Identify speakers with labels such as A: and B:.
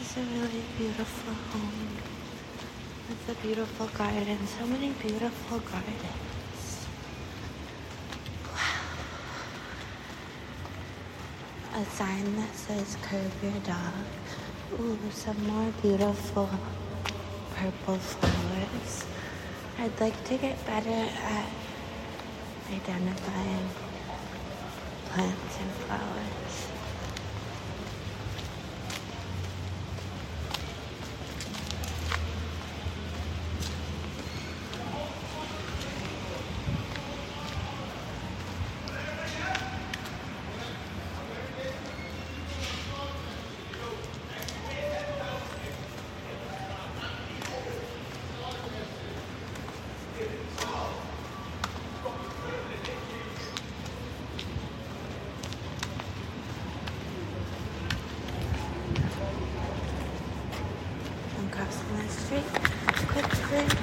A: It's a really beautiful home with a beautiful garden. So many beautiful gardens. Wow. A sign that says curb your dog. Ooh, some more beautiful purple flowers. I'd like to get better at identifying plants and flowers. I'm crossing the street quickly.